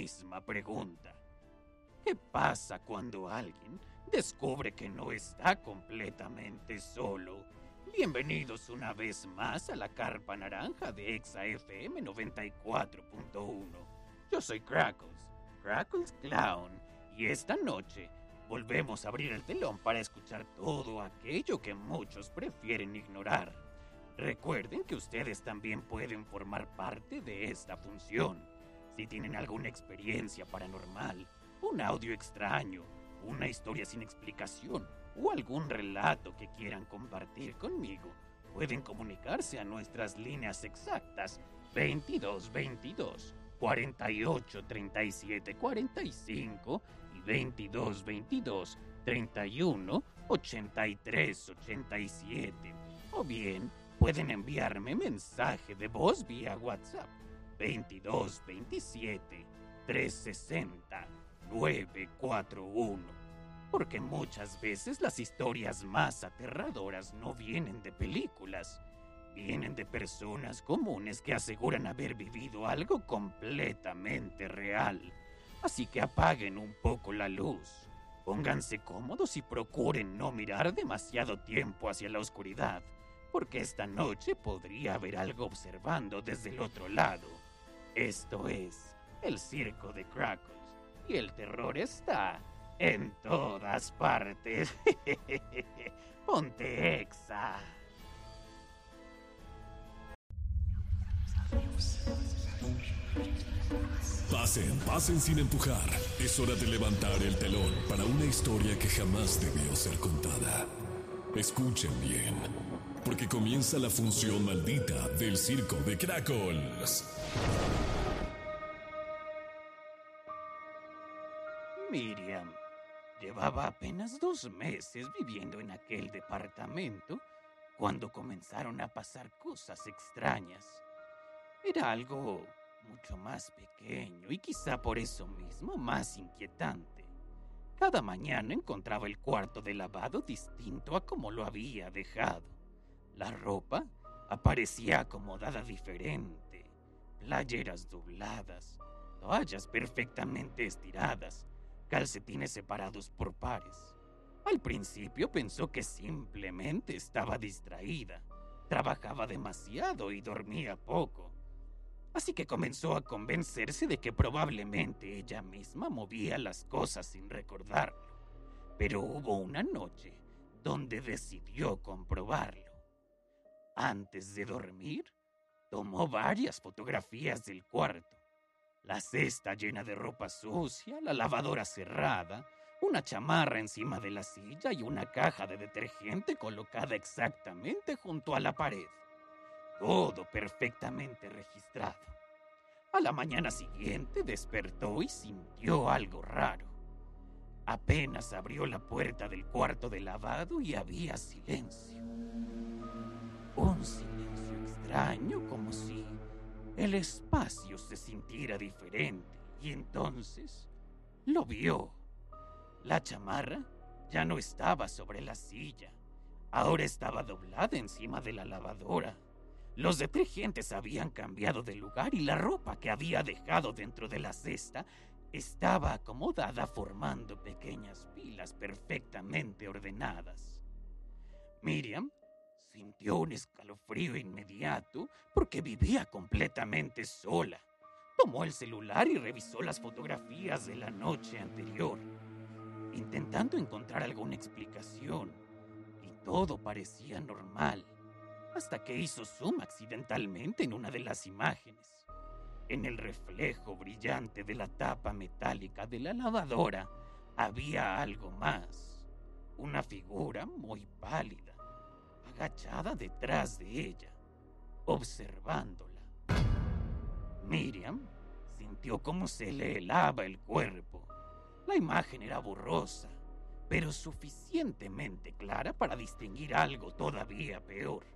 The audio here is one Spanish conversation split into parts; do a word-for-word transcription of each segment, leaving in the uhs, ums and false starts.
misma pregunta. ¿Qué pasa cuando alguien descubre que no está completamente solo? Bienvenidos una vez más a la Carpa Naranja de Exa F M noventa y cuatro punto uno. Yo soy Crackles, Crackles Clown, y esta noche volvemos a abrir el telón para escuchar todo aquello que muchos prefieren ignorar. Recuerden que ustedes también pueden formar parte de esta función. Si tienen alguna experiencia paranormal, un audio extraño, una historia sin explicación o algún relato que quieran compartir conmigo, pueden comunicarse a nuestras líneas exactas veintidós veintidós, cuarenta y ocho, treinta y siete, cuarenta y cinco y veintidós veintidós, treinta y uno, ochenta y tres, ochenta y siete. O bien, pueden enviarme mensaje de voz vía WhatsApp veintidós veintisiete, trescientos sesenta, novecientos cuarenta y uno. Porque muchas veces las historias más aterradoras no vienen de películas, vienen de personas comunes que aseguran haber vivido algo completamente real. Así que apaguen un poco la luz, pónganse cómodos y procuren no mirar demasiado tiempo hacia la oscuridad, porque esta noche podría haber algo observando desde el otro lado. Esto es el circo de Crackles, y el terror está en todas partes. Ponte Exa. Pasen, pasen sin empujar. Es hora de levantar el telón para una historia que jamás debió ser contada. Escuchen bien, porque comienza la función maldita del circo de Crackles. Miriam llevaba apenas dos meses viviendo en aquel departamento cuando comenzaron a pasar cosas extrañas. Era algo mucho más pequeño y quizá por eso mismo más inquietante. Cada mañana encontraba el cuarto de lavado distinto a como lo había dejado. La ropa aparecía acomodada diferente, playeras dobladas, toallas perfectamente estiradas, calcetines separados por pares. Al principio pensó que simplemente estaba distraída, trabajaba demasiado y dormía poco. Así que comenzó a convencerse de que probablemente ella misma movía las cosas sin recordarlo. Pero hubo una noche donde decidió comprobarlo. Antes de dormir, tomó varias fotografías del cuarto. La cesta llena de ropa sucia, la lavadora cerrada, una chamarra encima de la silla y una caja de detergente colocada exactamente junto a la pared. Todo perfectamente registrado. A la mañana siguiente despertó y sintió algo raro. Apenas abrió la puerta del cuarto de lavado y había silencio. Un silencio extraño, como si el espacio se sintiera diferente, y entonces lo vio. La chamarra ya no estaba sobre la silla, ahora estaba doblada encima de la lavadora. Los detergentes habían cambiado de lugar y la ropa que había dejado dentro de la cesta estaba acomodada formando pequeñas pilas perfectamente ordenadas. Miriam sintió un escalofrío inmediato porque vivía completamente sola. Tomó el celular y revisó las fotografías de la noche anterior, intentando encontrar alguna explicación, y todo parecía normal, hasta que hizo zoom accidentalmente en una de las imágenes. En el reflejo brillante de la tapa metálica de la lavadora había algo más, una figura muy pálida, agachada detrás de ella, observándola. Miriam sintió cómo se le helaba el cuerpo. La imagen era borrosa, pero suficientemente clara para distinguir algo todavía peor.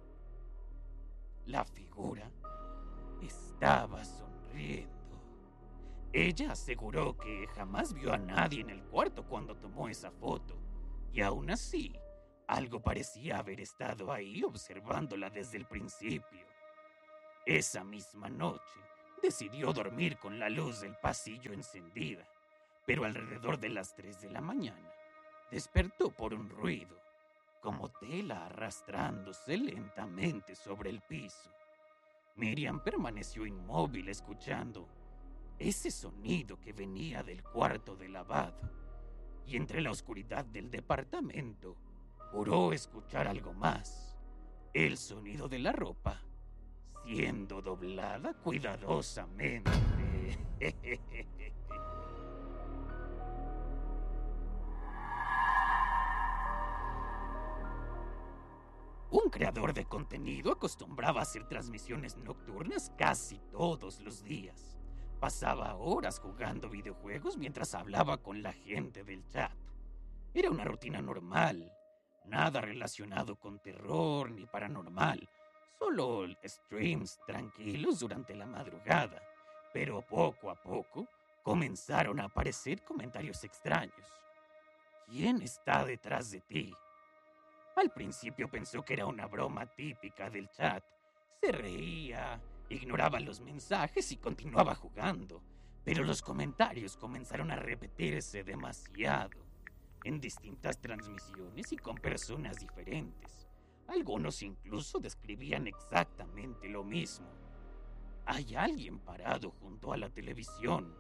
La figura estaba sonriendo. Ella aseguró que jamás vio a nadie en el cuarto cuando tomó esa foto, y aún así, algo parecía haber estado ahí observándola desde el principio. Esa misma noche, decidió dormir con la luz del pasillo encendida, pero alrededor de las tres de la mañana despertó por un ruido, como tela arrastrándose lentamente sobre el piso. Miriam permaneció inmóvil escuchando ese sonido que venía del cuarto de lavado, y entre la oscuridad del departamento juró escuchar algo más: el sonido de la ropa siendo doblada cuidadosamente. Un creador de contenido acostumbraba a hacer transmisiones nocturnas casi todos los días. Pasaba horas jugando videojuegos mientras hablaba con la gente del chat. Era una rutina normal, nada relacionado con terror ni paranormal, solo streams tranquilos durante la madrugada. Pero poco a poco comenzaron a aparecer comentarios extraños. ¿Quién está detrás de ti? Al principio pensó que era una broma típica del chat. Se reía, ignoraba los mensajes y continuaba jugando. Pero los comentarios comenzaron a repetirse demasiado, en distintas transmisiones y con personas diferentes. Algunos incluso describían exactamente lo mismo. Hay alguien parado junto a la televisión.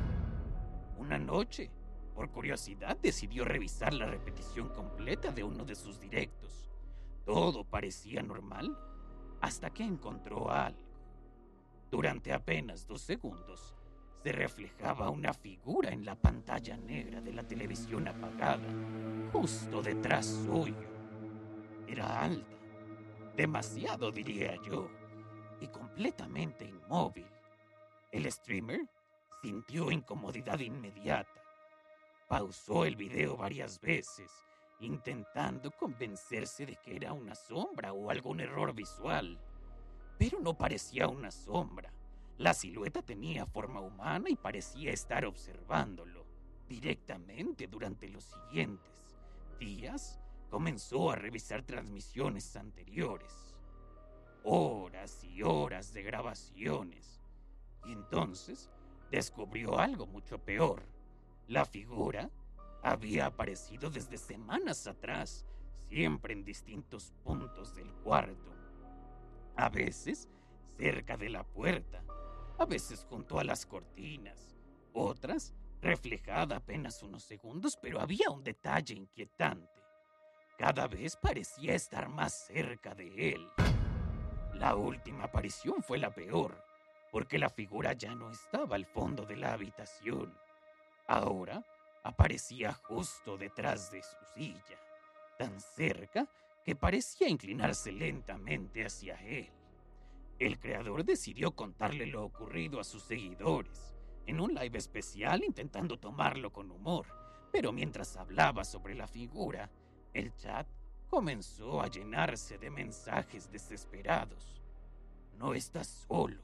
Una noche, por curiosidad, decidió revisar la repetición completa de uno de sus directos. Todo parecía normal hasta que encontró algo. Durante apenas dos segundos, se reflejaba una figura en la pantalla negra de la televisión apagada, justo detrás suyo. Era alta, demasiado diría yo, y completamente inmóvil. El streamer sintió incomodidad inmediata. Pausó el video varias veces, intentando convencerse de que era una sombra o algún error visual. Pero no parecía una sombra. La silueta tenía forma humana y parecía estar observándolo. Directamente durante los siguientes días, comenzó a revisar transmisiones anteriores. Horas y horas de grabaciones. Y entonces descubrió algo mucho peor. La figura había aparecido desde semanas atrás, siempre en distintos puntos del cuarto. A veces cerca de la puerta, a veces junto a las cortinas, otras reflejada apenas unos segundos, pero había un detalle inquietante. Cada vez parecía estar más cerca de él. La última aparición fue la peor, porque la figura ya no estaba al fondo de la habitación. Ahora aparecía justo detrás de su silla, tan cerca que parecía inclinarse lentamente hacia él. El creador decidió contarle lo ocurrido a sus seguidores, en un live especial intentando tomarlo con humor, pero mientras hablaba sobre la figura, el chat comenzó a llenarse de mensajes desesperados. No estás solo.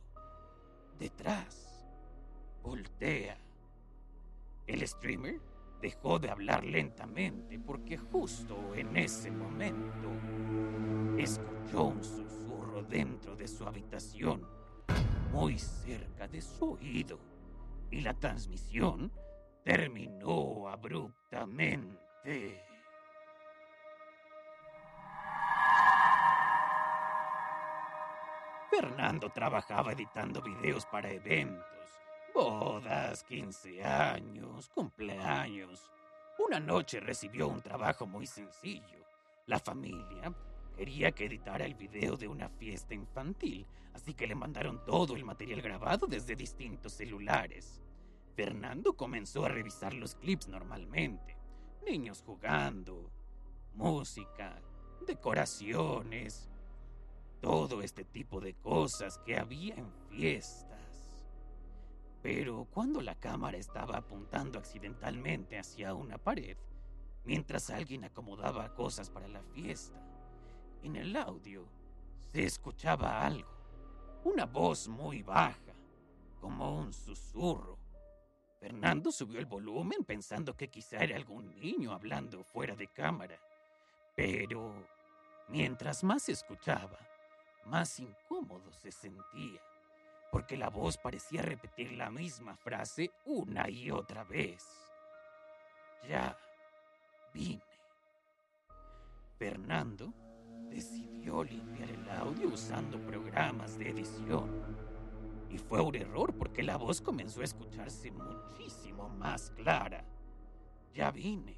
Detrás. Voltea. El streamer dejó de hablar lentamente porque justo en ese momento escuchó un susurro dentro de su habitación, muy cerca de su oído, y la transmisión terminó abruptamente. Fernando trabajaba editando videos para eventos, bodas, quince años, cumpleaños. Una noche recibió un trabajo muy sencillo. La familia quería que editara el video de una fiesta infantil, así que le mandaron todo el material grabado desde distintos celulares. Fernando comenzó a revisar los clips normalmente. Niños jugando, música, decoraciones, todo este tipo de cosas que había en fiestas. Pero cuando la cámara estaba apuntando accidentalmente hacia una pared, mientras alguien acomodaba cosas para la fiesta, en el audio se escuchaba algo, una voz muy baja, como un susurro. Fernando subió el volumen pensando que quizá era algún niño hablando fuera de cámara. Pero mientras más escuchaba, más incómodo se sentía. porque la voz parecía repetir la misma frase una y otra vez. Ya vine. Fernando decidió limpiar el audio usando programas de edición. Y fue un error porque la voz comenzó a escucharse muchísimo más clara. Ya vine.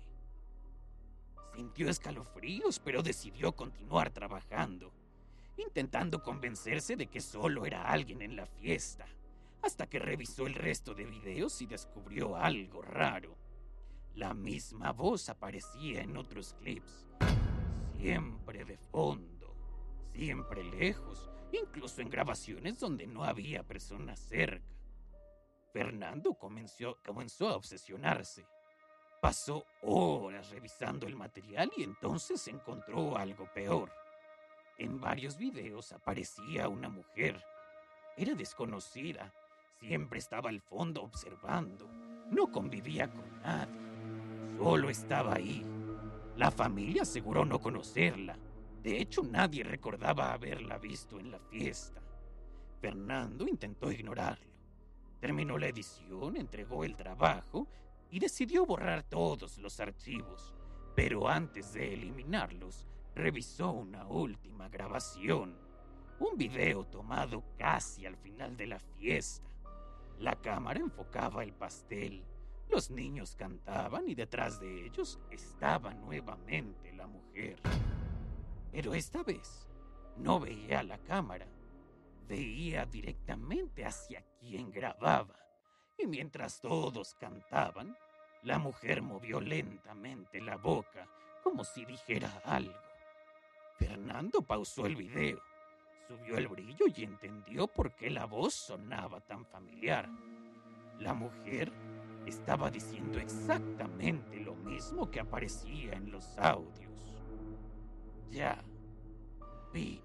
Sintió escalofríos, pero decidió continuar trabajando, intentando convencerse de que solo era alguien en la fiesta, hasta que revisó el resto de videos y descubrió algo raro. La misma voz aparecía en otros clips, siempre de fondo, siempre lejos, incluso en grabaciones donde no había personas cerca. Fernando comenzó, comenzó a obsesionarse. Pasó horas revisando el material y entonces encontró algo peor. En varios videos aparecía una mujer. Era desconocida. Siempre estaba al fondo observando. No convivía con nadie. Solo estaba ahí. La familia aseguró no conocerla. De hecho, nadie recordaba haberla visto en la fiesta. Fernando intentó ignorarlo. Terminó la edición, entregó el trabajo y decidió borrar todos los archivos. Pero antes de eliminarlos, revisó una última grabación. Un video tomado casi al final de la fiesta. La cámara enfocaba el pastel. Los niños cantaban y detrás de ellos estaba nuevamente la mujer. Pero esta vez no veía a la cámara. Veía directamente hacia quien grababa. Y mientras todos cantaban, la mujer movió lentamente la boca, como si dijera algo. Fernando pausó el video, subió el brillo y entendió por qué la voz sonaba tan familiar. La mujer estaba diciendo exactamente lo mismo que aparecía en los audios. Ya vine.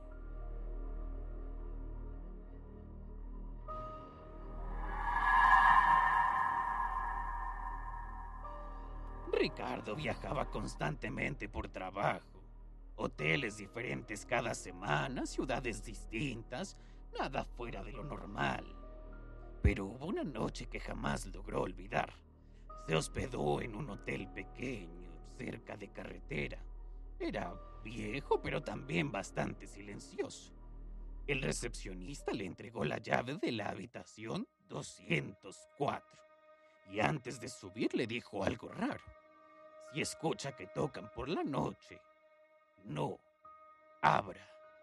Ricardo viajaba constantemente por trabajo. Hoteles diferentes cada semana, ciudades distintas, nada fuera de lo normal. Pero hubo una noche que jamás logró olvidar. Se hospedó en un hotel pequeño, cerca de carretera. Era viejo, pero también bastante silencioso. El recepcionista le entregó la llave de la habitación doscientos cuatro. Y antes de subir le dijo algo raro. Si escucha que tocan por la noche, no abra.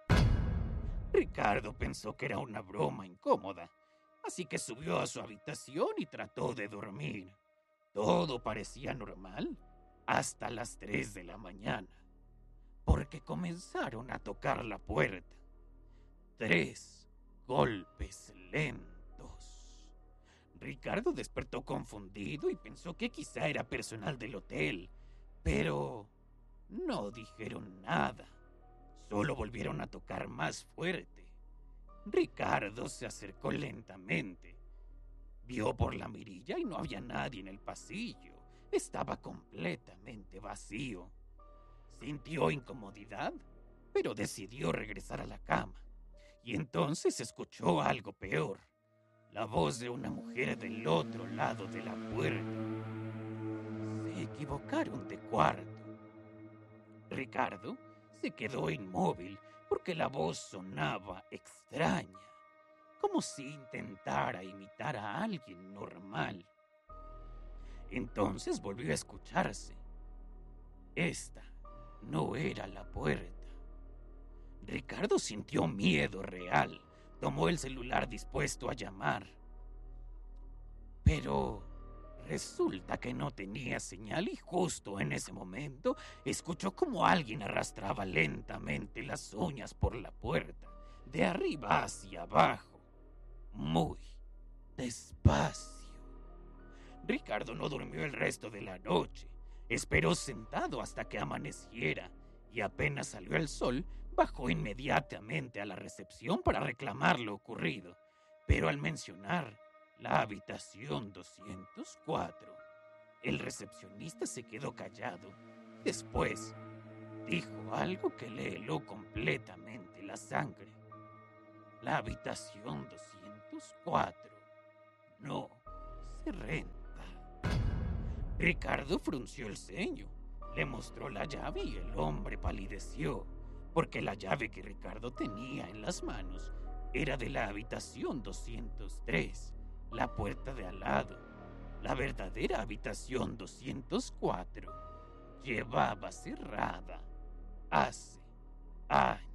Ricardo pensó que era una broma incómoda, así que subió a su habitación y trató de dormir. Todo parecía normal hasta las tres de la mañana, porque comenzaron a tocar la puerta. Tres golpes lentos. Ricardo despertó confundido y pensó que quizá era personal del hotel, pero no dijeron nada. Solo volvieron a tocar más fuerte. Ricardo se acercó lentamente. Vio por la mirilla y no había nadie en el pasillo. Estaba completamente vacío. Sintió incomodidad, pero decidió regresar a la cama. Y entonces escuchó algo peor. La voz de una mujer del otro lado de la puerta. Se equivocaron de cuarto. Ricardo se quedó inmóvil porque la voz sonaba extraña, como si intentara imitar a alguien normal. Entonces volvió a escucharse. Esta no era la puerta. Ricardo sintió miedo real. Tomó el celular dispuesto a llamar. Pero resulta que no tenía señal y justo en ese momento escuchó como alguien arrastraba lentamente las uñas por la puerta, de arriba hacia abajo, muy despacio. Ricardo no durmió el resto de la noche. Esperó sentado hasta que amaneciera y apenas salió el sol, bajó inmediatamente a la recepción para reclamar lo ocurrido. Pero al mencionar la habitación doscientos cuatro, el recepcionista se quedó callado. Después dijo algo que le heló completamente la sangre. La habitación doscientos doscientos cuatro. No, se renta. Ricardo frunció el ceño, le mostró la llave y el hombre palideció, porque la llave que Ricardo tenía en las manos era de la habitación doscientos tres, la puerta de al lado. La verdadera habitación doscientos cuatro llevaba cerrada hace años.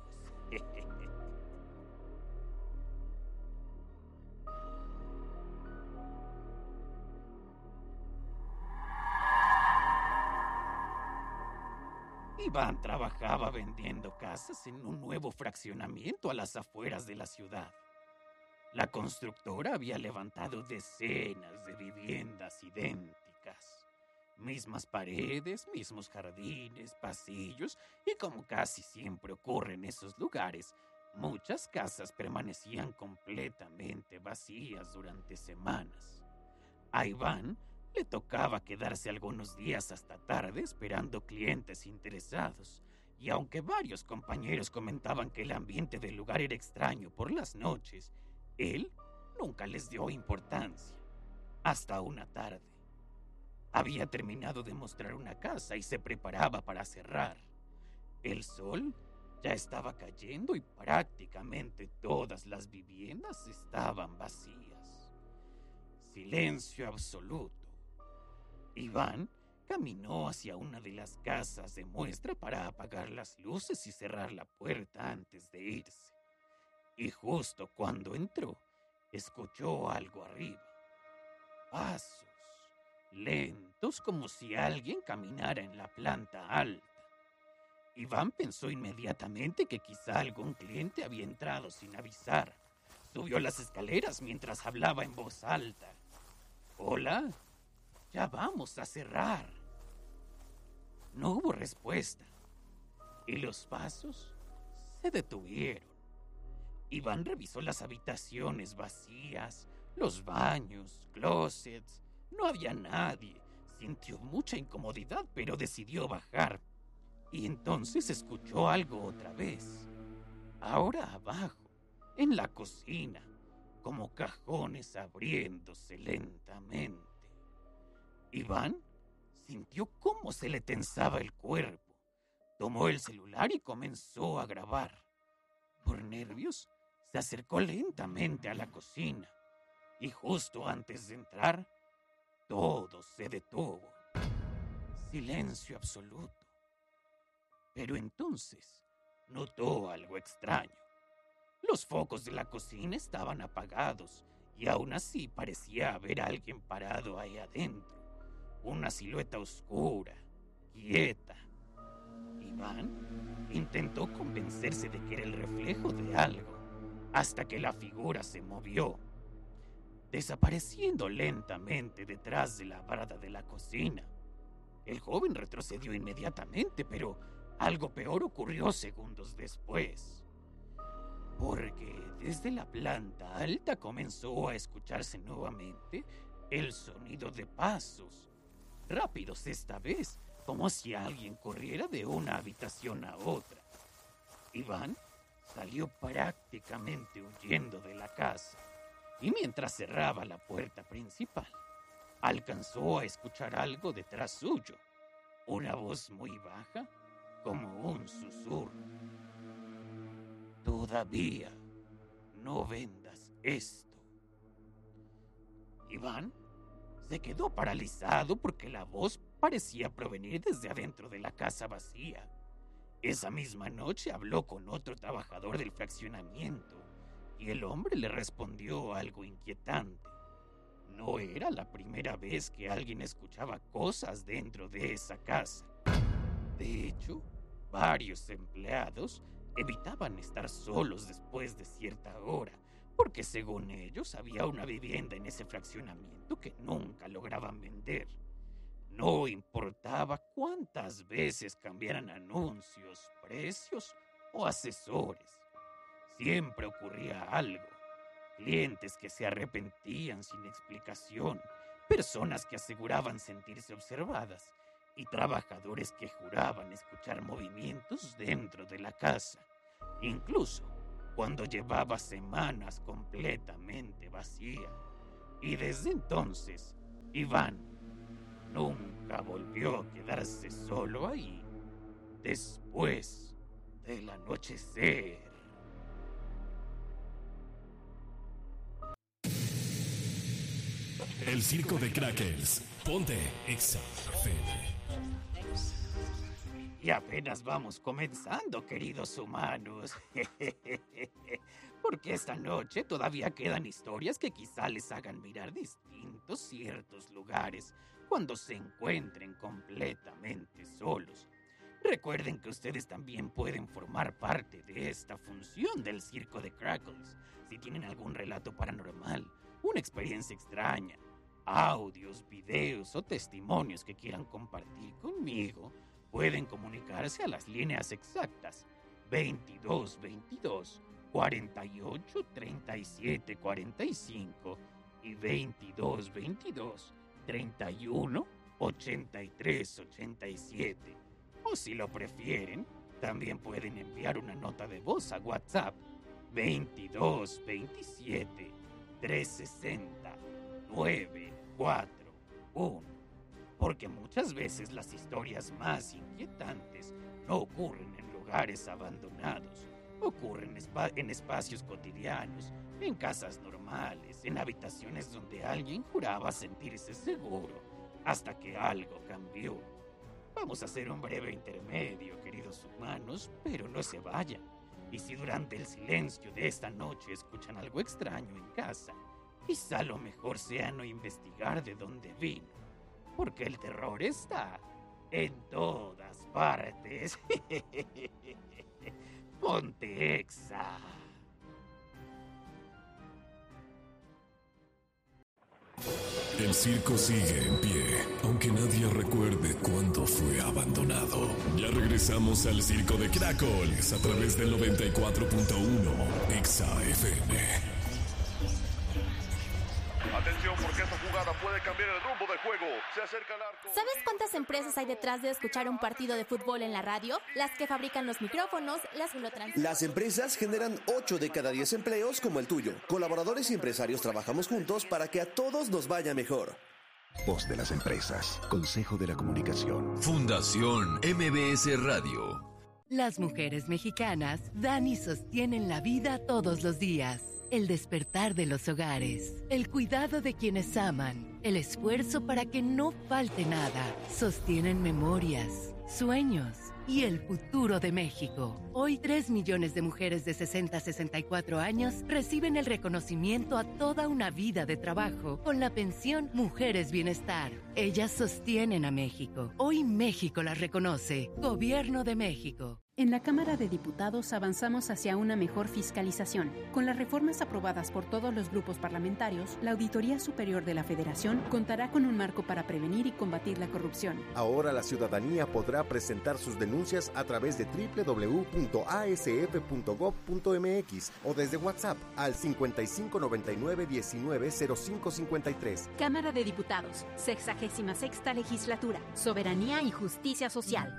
Iván trabajaba vendiendo casas en un nuevo fraccionamiento a las afueras de la ciudad. La constructora había levantado decenas de viviendas idénticas. Mismas paredes, mismos jardines, pasillos, y como casi siempre ocurre en esos lugares, muchas casas permanecían completamente vacías durante semanas. A Iván le tocaba quedarse algunos días hasta tarde esperando clientes interesados, y aunque varios compañeros comentaban que el ambiente del lugar era extraño por las noches, él nunca les dio importancia. Hasta una tarde. Había terminado de mostrar una casa y se preparaba para cerrar. El sol ya estaba cayendo y prácticamente todas las viviendas estaban vacías. Silencio absoluto. Iván caminó hacia una de las casas de muestra para apagar las luces y cerrar la puerta antes de irse. Y justo cuando entró, escuchó algo arriba. Pasos, lentos como si alguien caminara en la planta alta. Iván pensó inmediatamente que quizá algún cliente había entrado sin avisar. Subió las escaleras mientras hablaba en voz alta. «Hola, ya vamos a cerrar». No hubo respuesta, y los pasos se detuvieron. Iván revisó las habitaciones vacías, los baños, closets. No había nadie. Sintió mucha incomodidad, pero decidió bajar. Y entonces escuchó algo otra vez. Ahora abajo, en la cocina, como cajones abriéndose lentamente. Iván sintió cómo se le tensaba el cuerpo. Tomó el celular y comenzó a grabar. Por nervios, se acercó lentamente a la cocina. Y justo antes de entrar, todo se detuvo. Silencio absoluto. Pero entonces notó algo extraño. Los focos de la cocina estaban apagados y aún así parecía haber alguien parado ahí adentro. Una silueta oscura, quieta. Iván intentó convencerse de que era el reflejo de algo, hasta que la figura se movió, desapareciendo lentamente detrás de la barda de la cocina. El joven retrocedió inmediatamente, pero algo peor ocurrió segundos después. Porque desde la planta alta comenzó a escucharse nuevamente el sonido de pasos, rápidos esta vez, como si alguien corriera de una habitación a otra. Iván salió prácticamente huyendo de la casa, y mientras cerraba la puerta principal, alcanzó a escuchar algo detrás suyo, una voz muy baja, como un susurro. «Todavía no vendas esto». Iván se quedó paralizado porque la voz parecía provenir desde adentro de la casa vacía. Esa misma noche habló con otro trabajador del fraccionamiento y el hombre le respondió algo inquietante. No era la primera vez que alguien escuchaba cosas dentro de esa casa. De hecho, varios empleados evitaban estar solos después de cierta hora, porque según ellos había una vivienda en ese fraccionamiento que nunca lograban vender. No importaba cuántas veces cambiaran anuncios, precios o asesores. Siempre ocurría algo. Clientes que se arrepentían sin explicación, personas que aseguraban sentirse observadas y trabajadores que juraban escuchar movimientos dentro de la casa. Incluso cuando llevaba semanas completamente vacía. Y desde entonces, Iván nunca volvió a quedarse solo ahí, después del anochecer. El circo de Crackles. Ponte Exa F M. Y apenas vamos comenzando, queridos humanos. Porque esta noche todavía quedan historias que quizá les hagan mirar distintos ciertos lugares cuando se encuentren completamente solos. Recuerden que ustedes también pueden formar parte de esta función del circo de Crackles. Si tienen algún relato paranormal, una experiencia extraña, audios, videos o testimonios que quieran compartir conmigo, pueden comunicarse a las líneas exactas veintidós veintidós, cuarenta y ocho, treinta y siete, cuarenta y cinco y veintidós veintidós, treinta y uno, ochenta y tres, ochenta y siete. O si lo prefieren, también pueden enviar una nota de voz a WhatsApp veintidós veintisiete, trescientos sesenta, novecientos cuarenta y uno. Porque muchas veces las historias más inquietantes no ocurren en lugares abandonados, ocurren espa- en espacios cotidianos, en casas normales, en habitaciones donde alguien juraba sentirse seguro, hasta que algo cambió. Vamos a hacer un breve intermedio, queridos humanos, pero no se vayan. Y si durante el silencio de esta noche escuchan algo extraño en casa, quizá lo mejor sea no investigar de dónde vino, porque el terror está en todas partes. Ponte Exa. El circo sigue en pie, aunque nadie recuerde cuándo fue abandonado. Ya regresamos al circo de Crackles a través del noventa y cuatro punto uno Exa F M. Atención, porque esta jugada puede cambiar el rumbo del juego. Se acerca el arco. ¿Sabes cuántas empresas hay detrás de escuchar un partido de fútbol en la radio? Las que fabrican los micrófonos, las que lo transmiten. Las empresas generan ocho de cada diez empleos como el tuyo. Colaboradores y empresarios trabajamos juntos para que a todos nos vaya mejor. Voz de las empresas. Consejo de la Comunicación. Fundación M B S Radio. Las mujeres mexicanas dan y sostienen la vida todos los días. El despertar de los hogares, el cuidado de quienes aman, el esfuerzo para que no falte nada. Sostienen memorias, sueños y el futuro de México. Hoy, tres millones de mujeres de sesenta a sesenta y cuatro años reciben el reconocimiento a toda una vida de trabajo con la pensión Mujeres Bienestar. Ellas sostienen a México. Hoy México las reconoce. Gobierno de México. En la Cámara de Diputados avanzamos hacia una mejor fiscalización. Con las reformas aprobadas por todos los grupos parlamentarios, la Auditoría Superior de la Federación contará con un marco para prevenir y combatir la corrupción. Ahora la ciudadanía podrá presentar sus denuncias a través de doble u doble u doble u punto a s f punto gob punto m x o desde WhatsApp al cincuenta y cinco noventa y nueve diecinueve cero cinco cincuenta y tres. Cámara de Diputados, sexagésima sexta Legislatura, Soberanía y Justicia Social.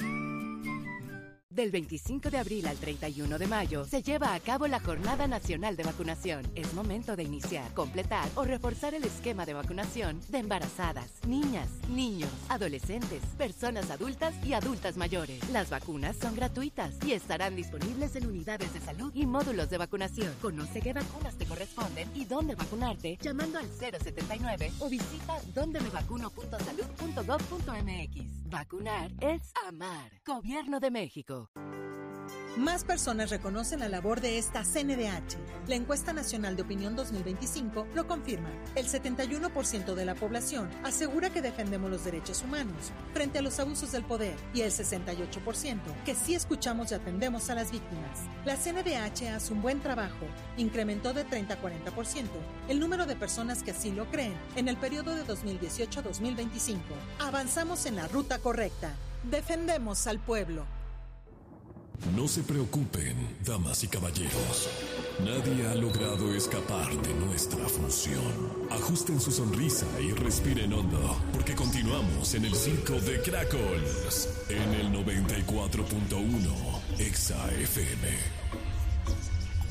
Del veinticinco de abril al treinta y uno de mayo se lleva a cabo la Jornada Nacional de Vacunación. Es momento de iniciar, completar o reforzar el esquema de vacunación de embarazadas, niñas, niños, adolescentes, personas adultas y adultas mayores. Las vacunas son gratuitas y estarán disponibles en unidades de salud y módulos de vacunación. Conoce qué vacunas te corresponden y dónde vacunarte llamando al cero setenta y nueve o visita donde me vacuno punto salud punto gob punto m x. Vacunar es amar. Gobierno de México. Más personas reconocen la labor de esta C N D H. La encuesta nacional de opinión dos mil veinticinco lo confirma. El setenta y uno por ciento de la población asegura que defendemos los derechos humanos frente a los abusos del poder y el sesenta y ocho por ciento que sí escuchamos y atendemos a las víctimas. La C N D H hace un buen trabajo. Incrementó de treinta a cuarenta por ciento el número de personas que así lo creen en el periodo de dos mil dieciocho a dos mil veinticinco. Avanzamos en la ruta correcta. Defendemos al pueblo. No se preocupen, damas y caballeros. Nadie ha logrado escapar de nuestra función. Ajusten su sonrisa y respiren hondo, porque continuamos en el circo de Crackles, en el noventa y cuatro punto uno Exa F M.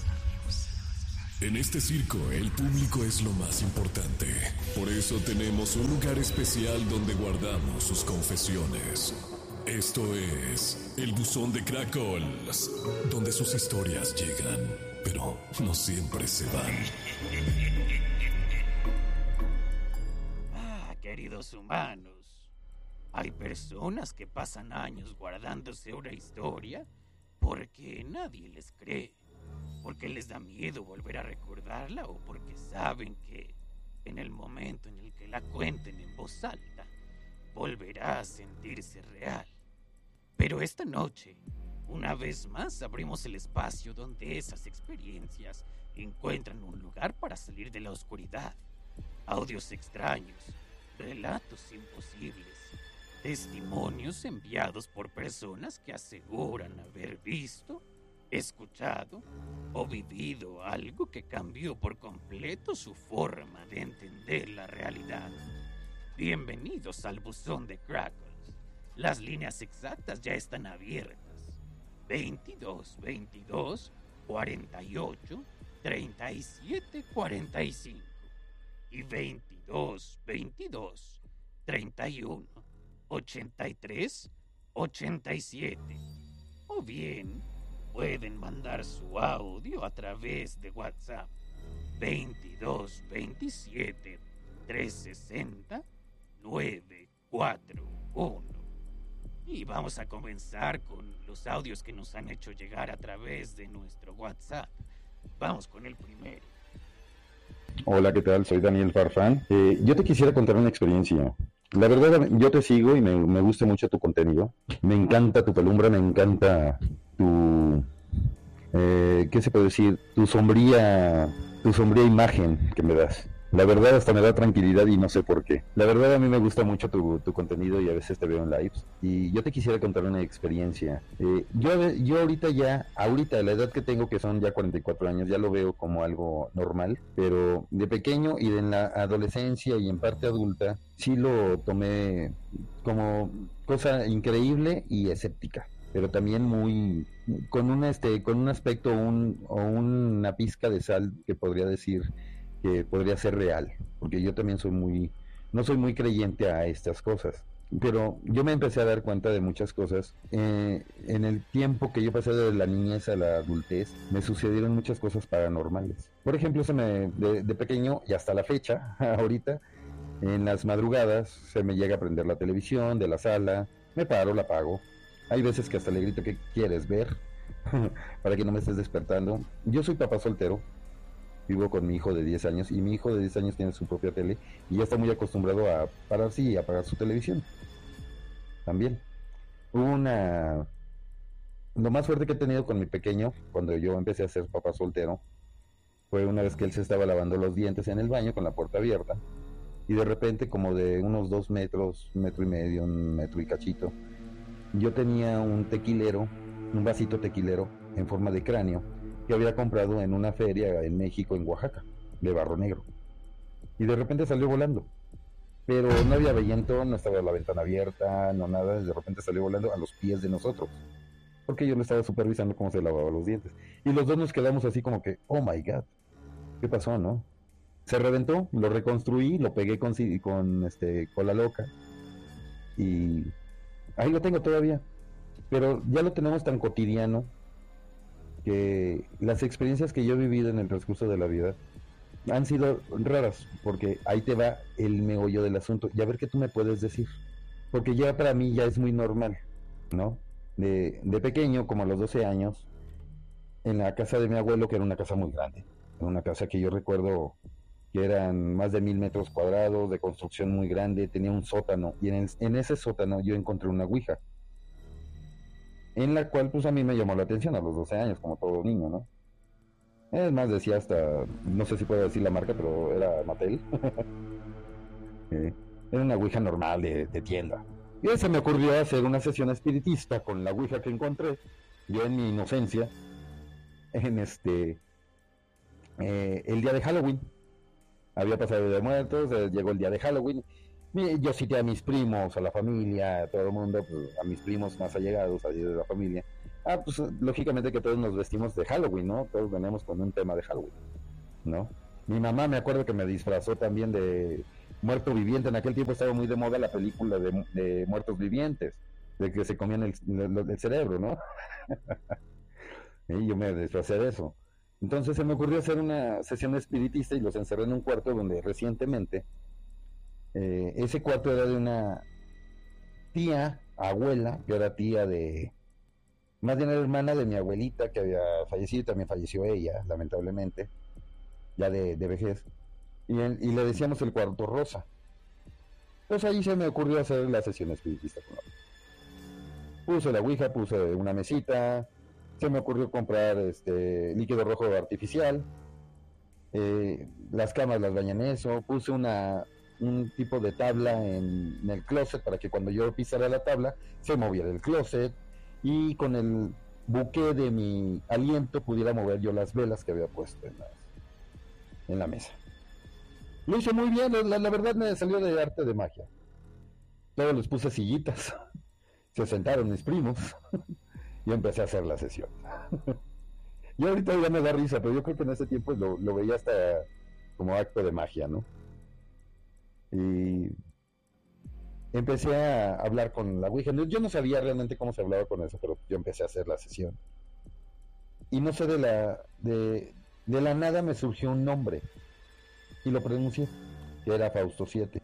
En este circo, el público es lo más importante. Por eso tenemos un lugar especial donde guardamos sus confesiones. Esto es el buzón de Crackles, donde sus historias llegan, pero no siempre se van. Ah, queridos humanos, hay personas que pasan años guardándose una historia porque nadie les cree. Porque les da miedo volver a recordarla o porque saben que en el momento en el que la cuenten en voz alta, volverá a sentirse real. Pero esta noche, una vez más, abrimos el espacio donde esas experiencias encuentran un lugar para salir de la oscuridad. Audios extraños, relatos imposibles, testimonios enviados por personas que aseguran haber visto, escuchado o vivido algo que cambió por completo su forma de entender la realidad. Bienvenidos al buzón de Crackles. Las líneas exactas ya están abiertas. veintidós veintidós cuarenta y ocho treinta y siete cuarenta y cinco y veintidós veintidós treinta y uno ochenta y tres ochenta y siete. O bien pueden mandar su audio a través de WhatsApp veintidós veintisiete trescientos sesenta nueve cuarenta y uno. Y vamos a comenzar con los audios que nos han hecho llegar a través de nuestro WhatsApp. Vamos con el primero. Hola, ¿qué tal? Soy Daniel Farfán. Eh, yo te quisiera contar una experiencia. La verdad, yo te sigo y me, me gusta mucho tu contenido. Me encanta tu pelumbra, me encanta tu, eh, ¿qué se puede decir? Tu sombría, tu sombría imagen que me das. La verdad hasta me da tranquilidad y no sé por qué. La verdad a mí me gusta mucho tu, tu contenido y a veces te veo en lives. Y yo te quisiera contar una experiencia. Eh, yo, yo ahorita ya, ahorita la edad que tengo, que son ya cuarenta y cuatro años, ya lo veo como algo normal. Pero de pequeño y en la adolescencia y en parte adulta, sí lo tomé como cosa increíble y escéptica. Pero también muy, con un, este, con un aspecto un, o una pizca de sal que podría decir que podría ser real, porque yo también soy muy, no soy muy creyente a estas cosas, pero yo me empecé a dar cuenta de muchas cosas. Eh, en el tiempo que yo pasé de la niñez a la adultez, me sucedieron muchas cosas paranormales. Por ejemplo, se me, de, de pequeño y hasta la fecha, ahorita, en las madrugadas, se me llega a prender la televisión de la sala, me paro, la apago. Hay veces que hasta le grito ¿qué quieres ver? Para que no me estés despertando. Yo soy papá soltero. Vivo con mi hijo de diez años y mi hijo de diez años tiene su propia tele y ya está muy acostumbrado a pararse y apagar su televisión. También. Hubo una... Lo más fuerte que he tenido con mi pequeño, cuando yo empecé a ser papá soltero, fue una vez que él se estaba lavando los dientes en el baño con la puerta abierta y de repente, como de unos dos metros, un metro y medio, un metro y cachito, yo tenía un tequilero, un vasito tequilero en forma de cráneo que había comprado en una feria en México, en Oaxaca, de barro negro. Y de repente salió volando. Pero no había viento, no estaba la ventana abierta, no nada, de repente salió volando a los pies de nosotros. Porque yo le estaba supervisando cómo se lavaba los dientes. Y los dos nos quedamos así como que, oh my God, ¿qué pasó, no? Se reventó, lo reconstruí, lo pegué con, con este, cola loca. Y ahí lo tengo todavía. Pero ya lo tenemos tan cotidiano que las experiencias que yo he vivido en el transcurso de la vida han sido raras, porque ahí te va el meollo del asunto, y a ver qué tú me puedes decir, porque ya para mí ya es muy normal, ¿no? De, de pequeño, como a los doce años, en la casa de mi abuelo, que era una casa muy grande, una casa que yo recuerdo que eran más de mil metros cuadrados, de construcción muy grande, tenía un sótano, y en, el, en ese sótano yo encontré una ouija, en la cual pues a mí me llamó la atención a los doce años, como todo niño, ¿no? Es más, decía hasta, no sé si puedo decir la marca, pero era Mattel. eh, era una ouija normal de, de tienda. Y se me ocurrió hacer una sesión espiritista con la ouija que encontré, yo en mi inocencia, en este, eh, el día de Halloween. Había pasado el Día de Muertos, eh, llegó el día de Halloween. Yo cité a mis primos, a la familia, a todo el mundo, pues, a mis primos más allegados, a de la familia. Ah, pues lógicamente que todos nos vestimos de Halloween, ¿no? Todos venimos con un tema de Halloween. ¿no? Mi mamá me acuerdo que me disfrazó también de muerto viviente. En aquel tiempo estaba muy de moda la película de, de muertos vivientes, de que se comían el, el, el cerebro, ¿no? Y yo me disfracé de eso. Entonces se me ocurrió hacer una sesión espiritista y los encerré en un cuarto donde recientemente, eh, ese cuarto era de una tía, abuela, que era tía de, más bien era hermana de mi abuelita que había fallecido, y también falleció ella, lamentablemente, ya de, de vejez, y, el, y le decíamos el cuarto rosa. Pues ahí se me ocurrió hacer la sesión espiritista con la ouija. Puse la ouija, puse una mesita, se me ocurrió comprar este líquido rojo artificial, eh, las camas las bañé en eso, puse una un tipo de tabla en, en el closet para que cuando yo pisara la tabla se moviera el closet, y con el buque de mi aliento pudiera mover yo las velas que había puesto en, las, en la mesa. Lo hice muy bien, la, la verdad me salió de arte de magia. Luego les puse sillitas, se sentaron mis primos y empecé a hacer la sesión. Y ahorita ya me da risa, pero yo creo que en ese tiempo lo, lo veía hasta como acto de magia, ¿no? Y empecé a hablar con la ouija. Yo no sabía realmente cómo se hablaba con eso, pero yo empecé a hacer la sesión. Y no sé, de la de, de la nada me surgió un nombre y lo pronuncié, que era Fausto siete.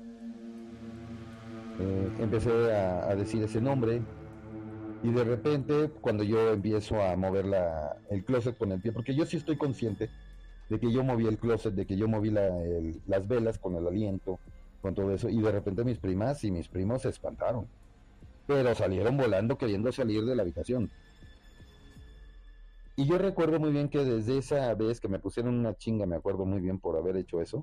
Eh, empecé a, a decir ese nombre. Y de repente, cuando yo empiezo a mover la, el closet con el pie, porque yo sí estoy consciente de que yo moví el closet, de que yo moví la, el, las velas con el aliento, con todo eso, y de repente mis primas y mis primos se espantaron, pero salieron volando queriendo salir de la habitación. Y yo recuerdo muy bien que desde esa vez que me pusieron una chinga, me acuerdo muy bien por haber hecho eso,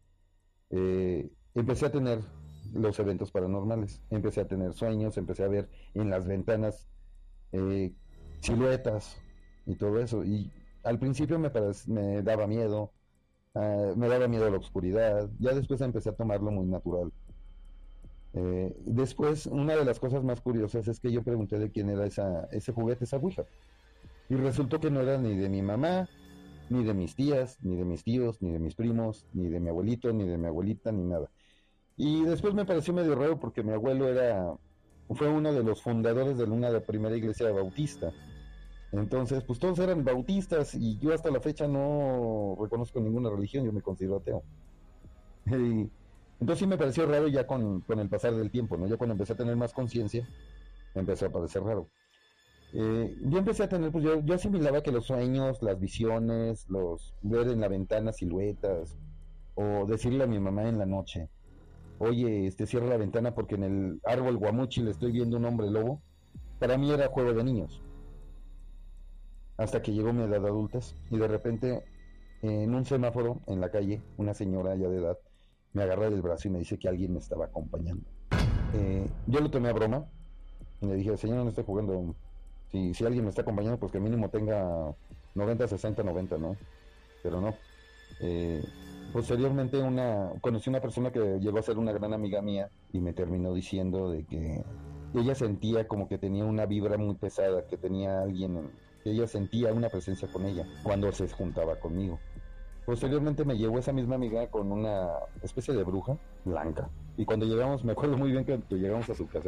eh, empecé a tener los eventos paranormales, empecé a tener sueños, empecé a ver en las ventanas eh, siluetas y todo eso, y al principio me, me daba miedo, uh, me daba miedo la oscuridad, ya después empecé a tomarlo muy natural. Eh, después, una de las cosas más curiosas es que yo pregunté de quién era esa, ese juguete, esa ouija, y resultó que no era ni de mi mamá, ni de mis tías, ni de mis tíos, ni de mis primos, ni de mi abuelito, ni de mi abuelita, ni nada. Y después me pareció medio raro porque mi abuelo era fue uno de los fundadores de una de la primera iglesia bautista. Entonces, pues todos eran bautistas y yo hasta la fecha no reconozco ninguna religión, yo me considero ateo. Y entonces sí me pareció raro ya con, con el pasar del tiempo, ¿no? Ya cuando empecé a tener más conciencia, me empezó a parecer raro. Eh, yo empecé a tener, pues yo, yo asimilaba que los sueños, las visiones, los ver en la ventana siluetas, o decirle a mi mamá en la noche, oye, este, cierra la ventana porque en el árbol guamuchi le estoy viendo un hombre lobo. Para mí era juego de niños. Hasta que llegó mi edad adultez y de repente en un semáforo en la calle, una señora ya de edad me agarra del brazo y me dice que alguien me estaba acompañando. Eh, yo lo tomé a broma y le dije, señora, no estoy jugando. Si, si alguien me está acompañando, pues que mínimo tenga noventa, sesenta, noventa, ¿no? Pero no. Eh, Posteriormente una conocí una persona que llegó a ser una gran amiga mía y me terminó diciendo de que ella sentía como que tenía una vibra muy pesada, que tenía alguien, que ella sentía una presencia con ella cuando se juntaba conmigo. Posteriormente me llevó esa misma amiga con una especie de bruja blanca, y cuando llegamos, me acuerdo muy bien que llegamos a su casa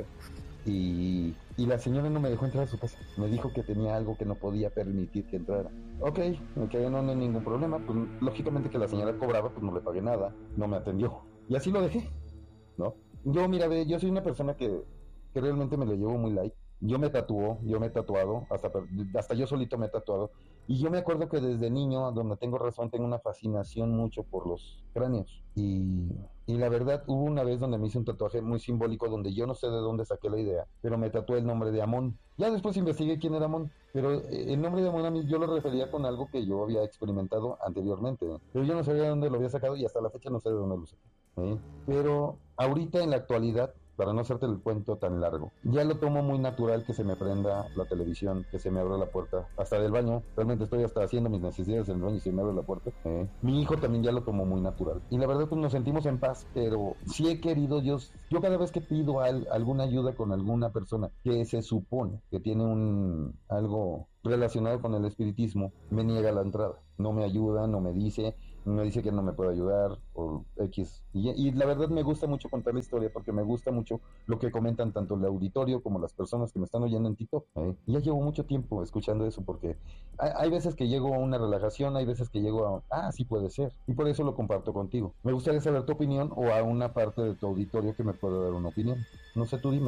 y, y la señora no me dejó entrar a su casa, me dijo que tenía algo que no podía permitir que entrara. Ok, ok, no, no hay ningún problema, pues lógicamente que la señora cobraba, pues no le pagué nada, no me atendió, y así lo dejé, ¿no? Yo, mira, ve, yo soy una persona que, que realmente me lo llevo muy light. Yo me tatuó, yo me he tatuado, hasta, hasta yo solito me he tatuado, y yo me acuerdo que desde niño, donde tengo razón, tengo una fascinación mucho por los cráneos, y, y la verdad, hubo una vez donde me hice un tatuaje muy simbólico, donde yo no sé de dónde saqué la idea, pero me tatué el nombre de Amón. Ya después investigué quién era Amón, pero el nombre de Amón a mí yo lo refería con algo que yo había experimentado anteriormente, pero yo no sabía de dónde lo había sacado, y hasta la fecha no sé de dónde lo saqué, ¿eh? Pero ahorita en la actualidad, para no hacerte el cuento tan largo, ya lo tomo muy natural que se me prenda la televisión, que se me abra la puerta, hasta del baño. Realmente estoy hasta haciendo mis necesidades en el baño y se me abre la puerta. ¿eh? Mi hijo también ya lo tomó muy natural. Y la verdad, pues nos sentimos en paz, pero sí he querido, yo, yo cada vez que pido al, alguna ayuda con alguna persona que se supone que tiene un algo relacionado con el espiritismo, me niega la entrada. no me ayuda, no me dice, me dice que no me puede ayudar, o X. Y, y la verdad me gusta mucho contar la historia, porque me gusta mucho lo que comentan tanto el auditorio como las personas que me están oyendo en TikTok. ¿eh? Y ya llevo mucho tiempo escuchando eso, porque hay, hay veces que llego a una relajación, hay veces que llego a, ah, sí puede ser, y por eso lo comparto contigo. Me gustaría saber tu opinión, o a una parte de tu auditorio que me pueda dar una opinión. No sé, tú dime.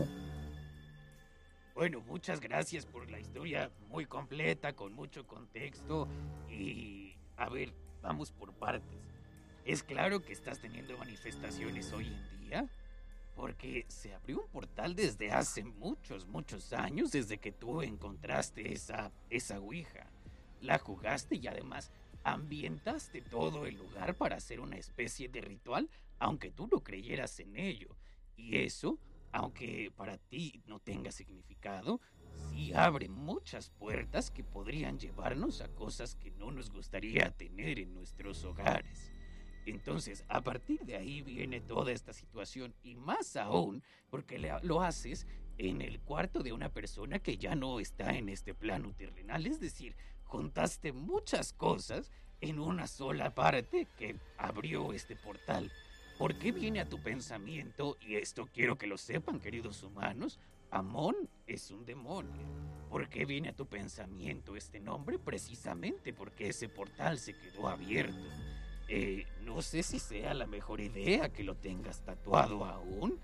Bueno, muchas gracias por la historia muy completa, con mucho contexto. Y, a ver, vamos por partes. Es claro que estás teniendo manifestaciones hoy en día, porque se abrió un portal desde hace muchos, muchos años, desde que tú encontraste esa, esa ouija. La jugaste y además ambientaste todo el lugar para hacer una especie de ritual, aunque tú no creyeras en ello. Y eso, aunque para ti no tenga significado, sí abre muchas puertas que podrían llevarnos a cosas que no nos gustaría tener en nuestros hogares. Entonces, a partir de ahí viene toda esta situación, y más aún porque le, lo haces en el cuarto de una persona que ya no está en este plano terrenal. Es decir, juntaste muchas cosas en una sola parte que abrió este portal. ¿Por qué viene a tu pensamiento? Y esto quiero que lo sepan, queridos humanos. Amón es un demonio. ¿Por qué viene a tu pensamiento este nombre? Precisamente porque ese portal se quedó abierto. Eh, no sé si sea la mejor idea que lo tengas tatuado aún,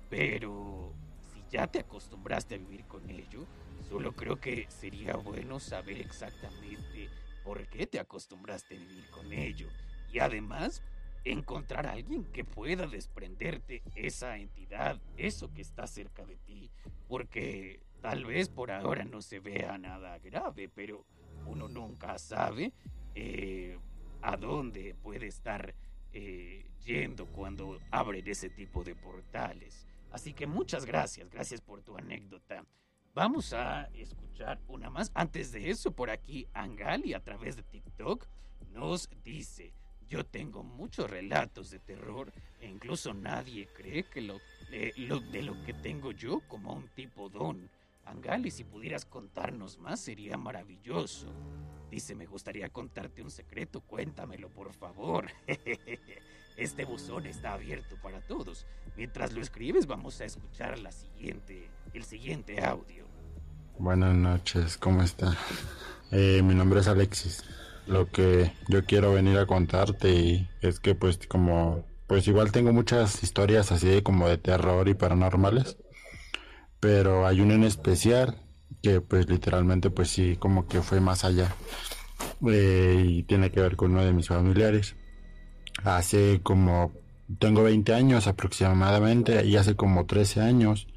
pero si ya te acostumbraste a vivir con ello, solo creo que sería bueno saber exactamente por qué te acostumbraste a vivir con ello. Y además, encontrar a alguien que pueda desprenderte esa entidad, eso que está cerca de ti, porque tal vez por ahora no se vea nada grave, pero uno nunca sabe eh, a dónde puede estar eh, yendo cuando abren ese tipo de portales. Así que muchas gracias, gracias por tu anécdota. Vamos a escuchar una más. Antes de eso, por aquí Angali, a través de TikTok, nos dice: yo tengo muchos relatos de terror e incluso nadie cree que lo, eh, lo de lo que tengo yo como un tipo don. Angali, si pudieras contarnos más sería maravilloso. Dice: me gustaría contarte un secreto, cuéntamelo por favor. Este buzón está abierto para todos. Mientras lo escribes vamos a escuchar la siguiente, el siguiente audio. Buenas noches, ¿cómo está? Eh, mi nombre es Alexis. Lo que yo quiero venir a contarte y es que pues como pues igual tengo muchas historias así de como de terror y paranormales, pero hay una en especial que pues literalmente pues sí como que fue más allá eh, y tiene que ver con uno de mis familiares. Hace como tengo veinte años aproximadamente y hace como trece años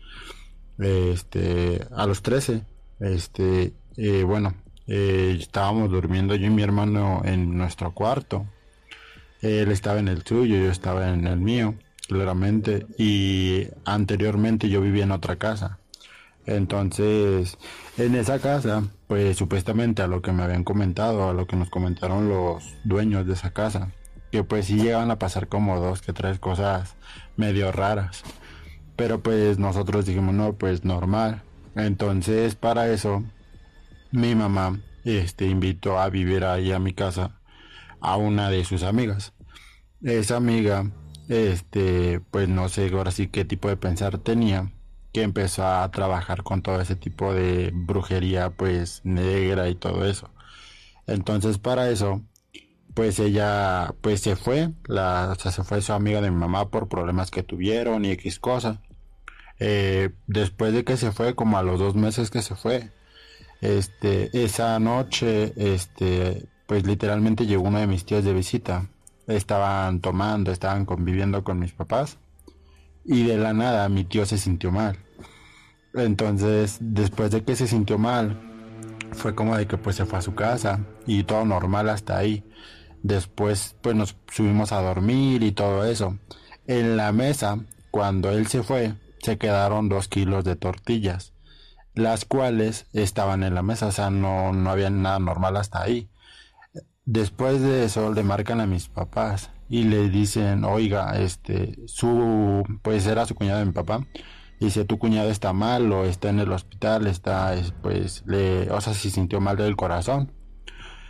este a los trece este eh, bueno Eh, estábamos durmiendo yo y mi hermano en nuestro cuarto. Él estaba en el suyo, yo estaba en el mío, claramente. Y anteriormente yo vivía en otra casa. Entonces, en esa casa, pues supuestamente a lo que me habían comentado, a lo que nos comentaron los dueños de esa casa, que pues sí llegaban a pasar como dos que tres cosas medio raras. Pero pues nosotros dijimos, no, pues normal. Entonces, para eso mi mamá este invitó a vivir ahí a mi casa a una de sus amigas. Esa amiga este pues no sé ahora sí qué tipo de pensar tenía, que empezó a trabajar con todo ese tipo de brujería pues negra y todo eso. Entonces para eso pues ella pues se fue, la, o sea, se fue su amiga de mi mamá por problemas que tuvieron y X cosa. Eh, después de que se fue, como a los dos meses que se fue, Este, esa noche, este, pues literalmente llegó uno de mis tíos de visita. Estaban tomando, estaban conviviendo con mis papás y de la nada mi tío se sintió mal. Entonces, después de que se sintió mal, fue como de que pues se fue a su casa y todo normal hasta ahí. Después, pues nos subimos a dormir y todo eso. En la mesa, cuando él se fue, se quedaron dos kilos de tortillas, las cuales estaban en la mesa, o sea, no, no había nada normal hasta ahí. Después de eso le marcan a mis papás y le dicen, oiga, este, su, pues era su cuñado de mi papá, dice, tu cuñado está mal o está en el hospital, está, pues, le, o sea, se sintió mal del corazón.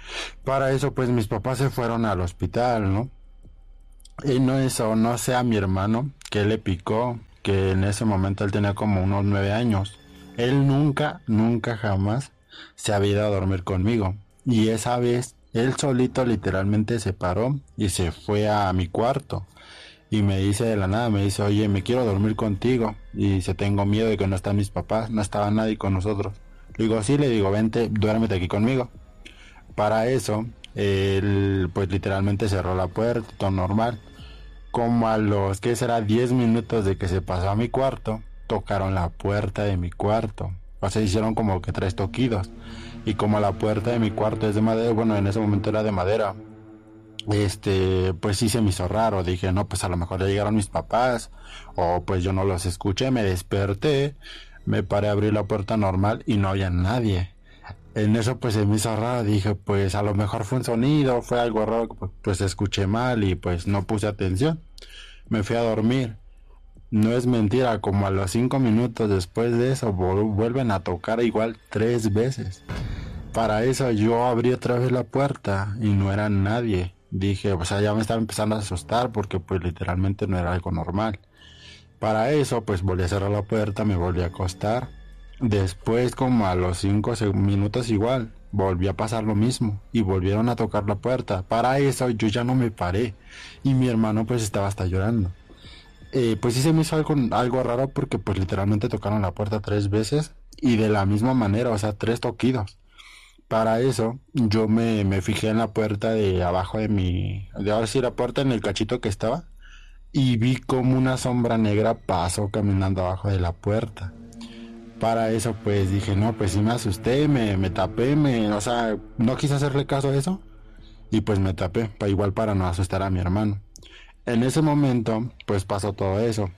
Para eso, pues mis papás se fueron al hospital, ¿no? Y no eso, no sé a mi hermano que le picó, que en ese momento él tenía como unos nueve años. Él nunca, nunca jamás se había ido a dormir conmigo. Y esa vez, él solito literalmente se paró y se fue a mi cuarto. Y me dice de la nada, me dice, oye, me quiero dormir contigo. Y dice, tengo miedo de que no están mis papás, no estaba nadie con nosotros. Le digo, sí, le digo, vente, duérmete aquí conmigo. Para eso, él pues literalmente cerró la puerta, todo normal. Como a los, ¿qué será? diez minutos de que se pasó a mi cuarto, tocaron la puerta de mi cuarto. O sea, hicieron como que tres toquidos. Y como la puerta de mi cuarto es de madera, bueno, en ese momento era de madera, este, pues sí se me hizo raro. Dije, no, pues a lo mejor ya llegaron mis papás, o pues yo no los escuché. Me desperté, me paré a abrir la puerta normal y no había nadie. En eso pues se me hizo raro, dije, pues a lo mejor fue un sonido, fue algo raro, pues escuché mal y pues no puse atención. Me fui a dormir. No es mentira, como a los cinco minutos después de eso vuelven a tocar igual tres veces. Para eso yo abrí otra vez la puerta y no era nadie. Dije, o sea, ya me estaba empezando a asustar porque pues literalmente no era algo normal. Para eso pues volví a cerrar la puerta, me volví a acostar. Después, como a los cinco minutos igual, volvió a pasar lo mismo y volvieron a tocar la puerta. Para eso yo ya no me paré y mi hermano pues estaba hasta llorando. Eh, pues sí se me hizo algo, algo raro porque pues literalmente tocaron la puerta tres veces y de la misma manera, o sea, tres toquidos. Para eso yo me, me fijé en la puerta de abajo de mi, de ahora sí la puerta en el cachito que estaba, y vi como una sombra negra pasó caminando abajo de la puerta. Para eso pues dije, no, pues sí me asusté, me, me tapé, me, o sea, no quise hacerle caso a eso y pues me tapé, para igual para no asustar a mi hermano. En ese momento pues pasó todo eso.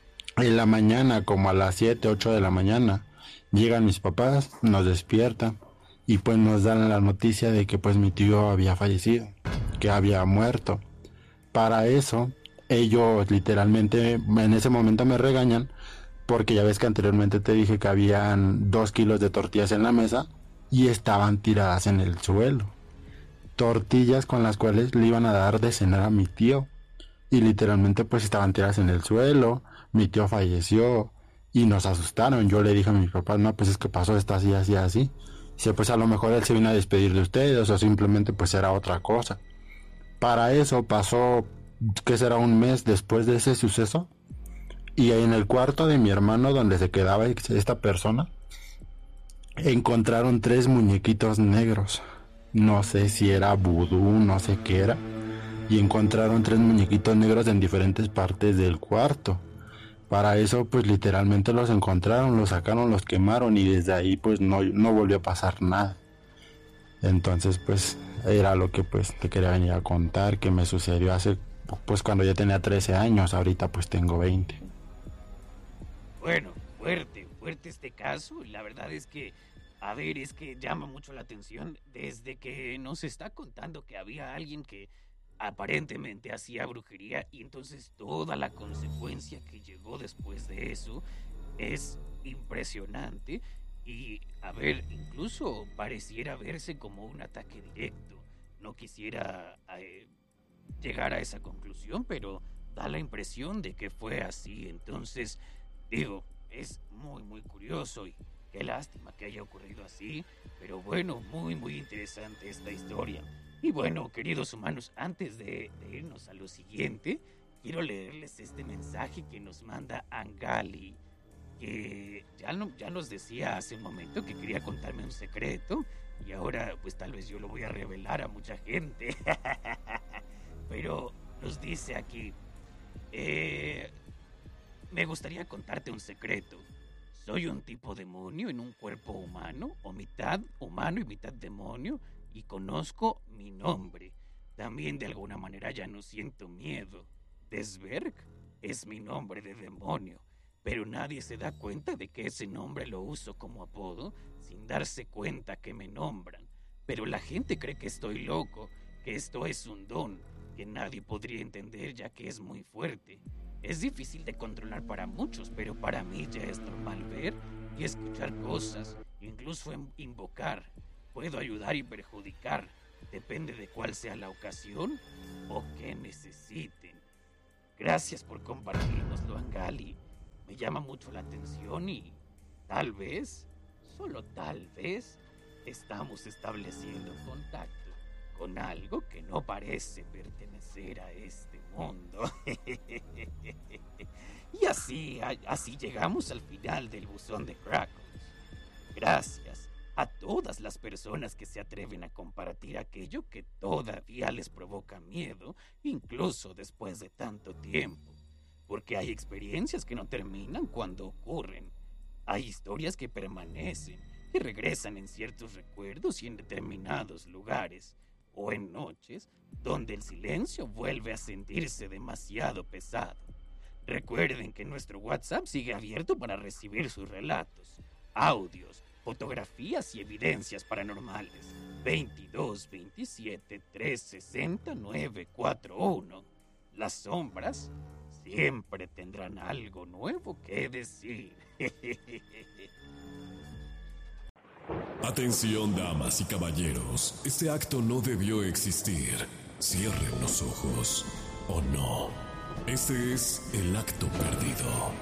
En la mañana, como a las siete, ocho de la mañana, llegan mis papás, nos despiertan y pues nos dan la noticia de que pues mi tío había fallecido, que había muerto. Para eso ellos literalmente en ese momento me regañan, porque ya ves que anteriormente te dije que habían dos kilos de tortillas en la mesa y estaban tiradas en el suelo. Tortillas con las cuales le iban a dar de cenar a mi tío. Y literalmente pues estaban tiradas en el suelo, mi tío falleció y nos asustaron. Yo le dije a mis papás, no, pues es que pasó esto así, así, así. Dice, pues a lo mejor él se vino a despedir de ustedes o simplemente pues era otra cosa. Para eso pasó, ¿qué será? Un mes después de ese suceso. Y en el cuarto de mi hermano donde se quedaba esta persona, encontraron tres muñequitos negros. No sé si era vudú, no sé qué era. Y encontraron tres muñequitos negros en diferentes partes del cuarto. Para eso pues literalmente los encontraron, los sacaron, los quemaron y desde ahí pues no, no volvió a pasar nada. Entonces pues era lo que pues te quería venir a contar, que me sucedió hace pues cuando yo tenía trece años, ahorita pues tengo veinte. Bueno, fuerte, fuerte este caso. La verdad es que, a ver, es que llama mucho la atención desde que nos está contando que había alguien que aparentemente hacía brujería y entonces toda la consecuencia que llegó después de eso es impresionante y, a ver, incluso pareciera verse como un ataque directo. No quisiera eh, llegar a esa conclusión, pero da la impresión de que fue así. Entonces, digo, es muy muy curioso y qué lástima que haya ocurrido así, pero bueno, muy muy interesante esta historia. Y bueno, queridos humanos, antes de, de irnos a lo siguiente, quiero leerles este mensaje que nos manda Angali, que ya, no, ya nos decía hace un momento que quería contarme un secreto, y ahora pues tal vez yo lo voy a revelar a mucha gente. Pero nos dice aquí, eh, me gustaría contarte un secreto. Soy un tipo demonio en un cuerpo humano, o mitad humano y mitad demonio, y conozco mi nombre. También de alguna manera ya no siento miedo. Desberg es mi nombre de demonio, pero nadie se da cuenta de que ese nombre lo uso como apodo sin darse cuenta que me nombran. Pero la gente cree que estoy loco, que esto es un don, que nadie podría entender ya que es muy fuerte. Es difícil de controlar para muchos, pero para mí ya es normal ver y escuchar cosas, incluso invocar. Puedo ayudar y perjudicar. Depende de cuál sea la ocasión o qué necesiten. Gracias por compartirnoslo, Angali. Me llama mucho la atención y tal vez, solo tal vez, estamos estableciendo contacto con algo que no parece pertenecer a este mundo. Y así, así llegamos al final del buzón de Krakos. Gracias a todas las personas que se atreven a compartir aquello que todavía les provoca miedo, incluso después de tanto tiempo. Porque hay experiencias que no terminan cuando ocurren. Hay historias que permanecen, que regresan en ciertos recuerdos y en determinados lugares, o en noches donde el silencio vuelve a sentirse demasiado pesado. Recuerden que nuestro WhatsApp sigue abierto para recibir sus relatos, audios, fotografías y evidencias paranormales. veintidós veintisiete trescientos sesenta novecientos cuarenta y uno. Las sombras siempre tendrán algo nuevo que decir. Atención, damas y caballeros. Este acto no debió existir. Cierren los ojos. ¿O no? Este es el acto perdido.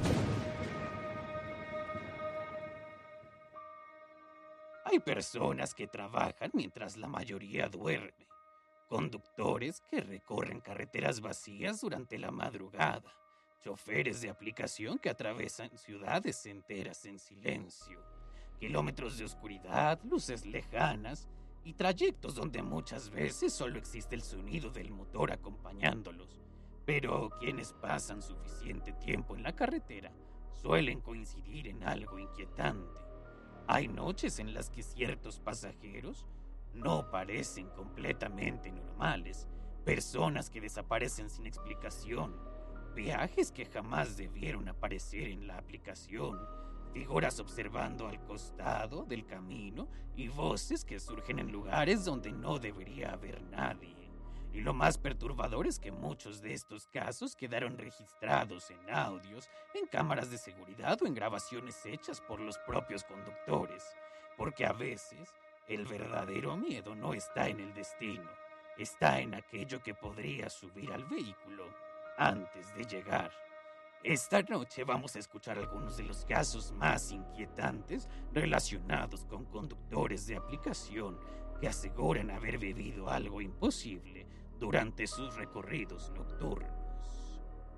Hay personas que trabajan mientras la mayoría duerme. Conductores que recorren carreteras vacías durante la madrugada. Choferes de aplicación que atravesan ciudades enteras en silencio. Kilómetros de oscuridad, luces lejanas y trayectos donde muchas veces solo existe el sonido del motor acompañándolos. Pero quienes pasan suficiente tiempo en la carretera suelen coincidir en algo inquietante. Hay noches en las que ciertos pasajeros no parecen completamente normales, personas que desaparecen sin explicación, viajes que jamás debieron aparecer en la aplicación, figuras observando al costado del camino y voces que surgen en lugares donde no debería haber nadie. Y lo más perturbador es que muchos de estos casos quedaron registrados en audios, en cámaras de seguridad o en grabaciones hechas por los propios conductores. Porque a veces el verdadero miedo no está en el destino, está en aquello que podría subir al vehículo antes de llegar. Esta noche vamos a escuchar algunos de los casos más inquietantes relacionados con conductores de aplicación que aseguran haber vivido algo imposible durante sus recorridos nocturnos.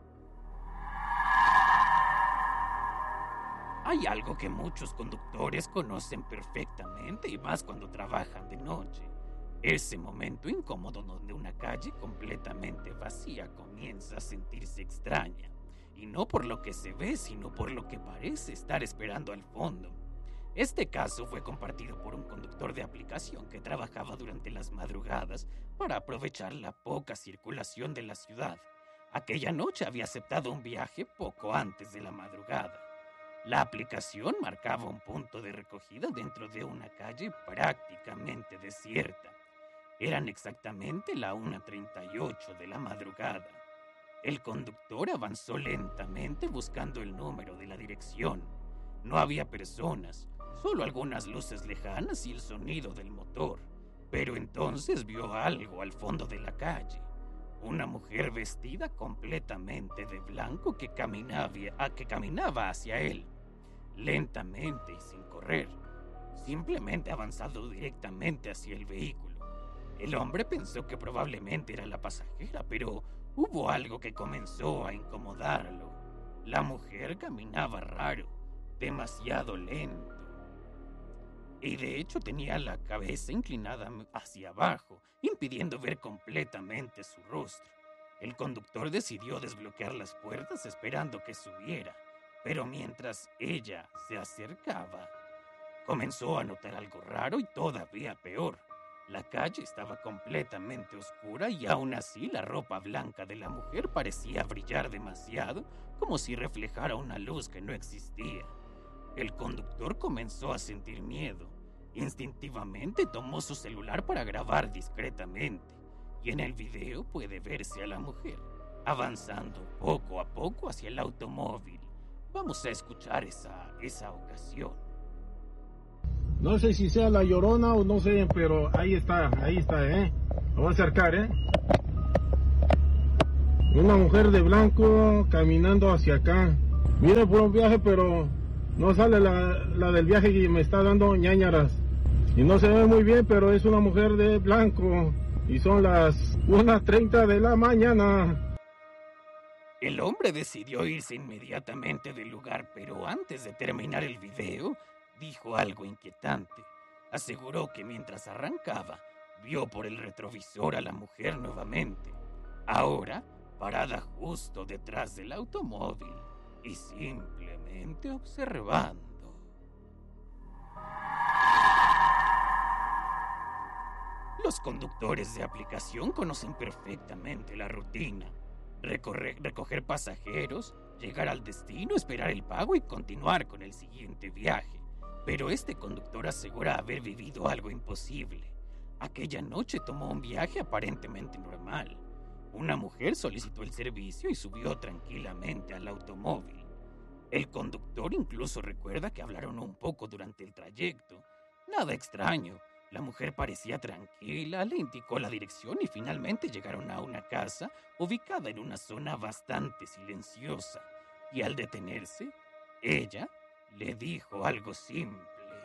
Hay algo que muchos conductores conocen perfectamente y más cuando trabajan de noche. Ese momento incómodo donde una calle completamente vacía comienza a sentirse extraña. Y no por lo que se ve, sino por lo que parece estar esperando al fondo. Este caso fue compartido por un conductor de aplicación que trabajaba durante las madrugadas para aprovechar la poca circulación de la ciudad. Aquella noche había aceptado un viaje poco antes de la madrugada. La aplicación marcaba un punto de recogida dentro de una calle prácticamente desierta. Eran exactamente la una treinta y ocho de la madrugada. El conductor avanzó lentamente buscando el número de la dirección. No había personas, solo algunas luces lejanas y el sonido del motor. Pero entonces vio algo al fondo de la calle. Una mujer vestida completamente de blanco que caminaba, que caminaba hacia él. Lentamente y sin correr. Simplemente avanzando directamente hacia el vehículo. El hombre pensó que probablemente era la pasajera, pero hubo algo que comenzó a incomodarlo. La mujer caminaba raro, demasiado lento. Y de hecho tenía la cabeza inclinada hacia abajo, impidiendo ver completamente su rostro. El conductor decidió desbloquear las puertas esperando que subiera, pero mientras ella se acercaba, comenzó a notar algo raro y todavía peor. La calle estaba completamente oscura y aún así la ropa blanca de la mujer parecía brillar demasiado, como si reflejara una luz que no existía. El conductor comenzó a sentir miedo. Instintivamente tomó su celular para grabar discretamente, y en el video puede verse a la mujer avanzando poco a poco hacia el automóvil. Vamos a escuchar esa, esa ocasión. No sé si sea la Llorona o no sé, pero ahí está, ahí está, ¿eh? Lo voy a acercar, ¿eh? Una mujer de blanco caminando hacia acá. Viene por un viaje, pero no sale la, la del viaje y me está dando ñañaras. Y no se ve muy bien, pero es una mujer de blanco. Y son las una treinta de la mañana. El hombre decidió irse inmediatamente del lugar, pero antes de terminar el video, dijo algo inquietante. Aseguró que mientras arrancaba, vio por el retrovisor a la mujer nuevamente. Ahora, parada justo detrás del automóvil y simplemente observando. Los conductores de aplicación conocen perfectamente la rutina. Recorrer, recoger pasajeros, llegar al destino, esperar el pago y continuar con el siguiente viaje. Pero este conductor asegura haber vivido algo imposible. Aquella noche tomó un viaje aparentemente normal. Una mujer solicitó el servicio y subió tranquilamente al automóvil. El conductor incluso recuerda que hablaron un poco durante el trayecto. Nada extraño. La mujer parecía tranquila, le indicó la dirección y finalmente llegaron a una casa ubicada en una zona bastante silenciosa. Y al detenerse, ella le dijo algo simple.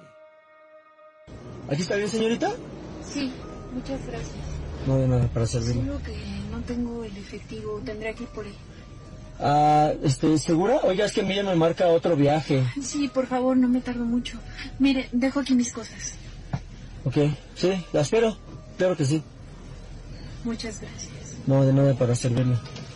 ¿Aquí está bien, señorita? Sí, muchas gracias. No de nada, para servirle. Solo que no tengo el efectivo, tendré que ir por él. Ah, este, ¿segura? Oiga, es que Miriam me marca otro viaje. Sí, por favor, no me tardo mucho. Mire, dejo aquí mis cosas. Ok, sí, la espero. Claro que sí. Muchas gracias. No, de nada, para servirle.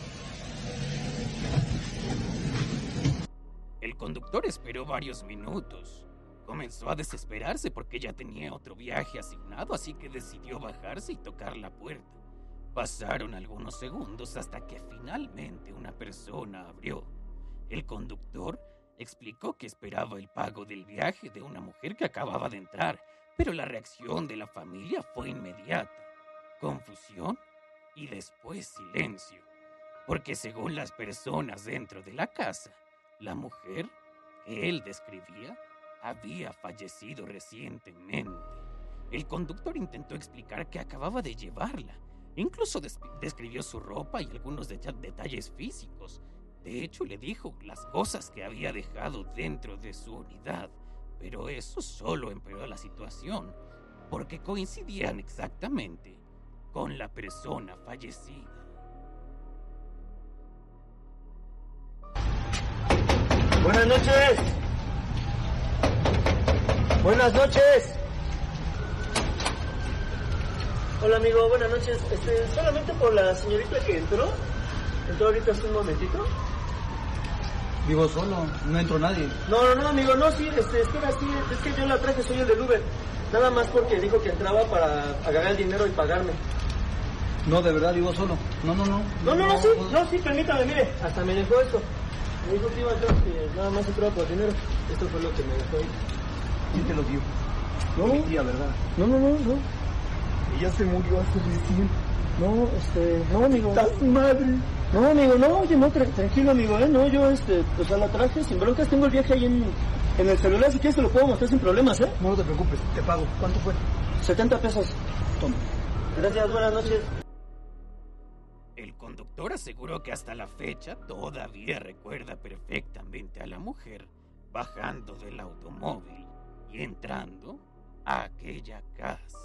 El conductor esperó varios minutos. Comenzó a desesperarse porque ya tenía otro viaje asignado, así que decidió bajarse y tocar la puerta. Pasaron algunos segundos hasta que finalmente una persona abrió. El conductor explicó que esperaba el pago del viaje de una mujer que acababa de entrar, pero la reacción de la familia fue inmediata. Confusión y después silencio, porque según las personas dentro de la casa, la mujer que él describía había fallecido recientemente. El conductor intentó explicar que acababa de llevarla. Incluso des- describió su ropa y algunos de- detalles físicos. De hecho, le dijo las cosas que había dejado dentro de su unidad. Pero eso solo empeoró la situación, porque coincidían exactamente con la persona fallecida. Buenas noches. Buenas noches. Hola, amigo, buenas noches. Este, solamente por la señorita que entró. Entró ahorita hace un momentito. Vivo solo, no entró nadie. No, no, no, amigo, no, sí, este, espera, sí, es que yo la traje, soy el del Uber. Nada más porque dijo que entraba para agarrar el dinero y pagarme. No, de verdad, vivo solo. No, no, no. No, no, no, sí, no, sí, permítame, mire, hasta me dejó esto. Me dijo que iba a entrar, que nada más entraba por dinero. Esto fue lo que me dejó ahí. ¿Quién te lo dio? No. Mi tía, ¿verdad? No, no, no, no. Ella se murió hace recién. No, este, no, amigo. ¡Ta madre! No, amigo, no, oye, no, tra- tranquilo, amigo, eh, no, yo, este, pues a la traje, sin broncas, tengo el viaje ahí en, en el celular, si quieres te lo puedo mostrar sin problemas, eh. No, no te preocupes, te pago. ¿Cuánto fue? setenta pesos. Toma. Gracias, buenas noches. El conductor aseguró que hasta la fecha todavía recuerda perfectamente a la mujer bajando del automóvil y entrando a aquella casa.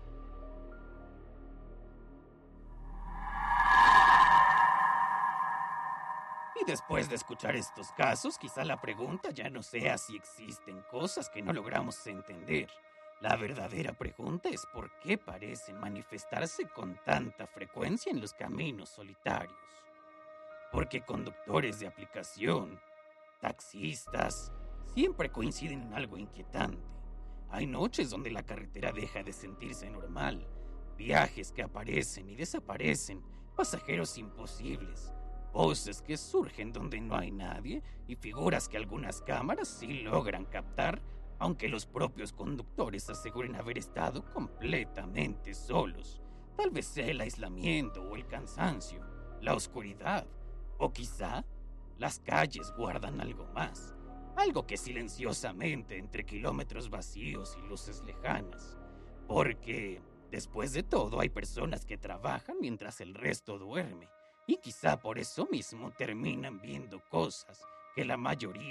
Y después de escuchar estos casos, quizá la pregunta ya no sea si existen cosas que no logramos entender. La verdadera pregunta es por qué parecen manifestarse con tanta frecuencia en los caminos solitarios. Porque conductores de aplicación, taxistas, siempre coinciden en algo inquietante. Hay noches donde la carretera deja de sentirse normal, viajes que aparecen y desaparecen, pasajeros imposibles, voces que surgen donde no hay nadie y figuras que algunas cámaras sí logran captar, aunque los propios conductores aseguren haber estado completamente solos. Tal vez sea el aislamiento o el cansancio, la oscuridad, o quizá las calles guardan algo más. Algo que silenciosamente, entre kilómetros vacíos y luces lejanas. Porque, después de todo, hay personas que trabajan mientras el resto duerme. Y quizá por eso mismo terminan viendo cosas que la mayoría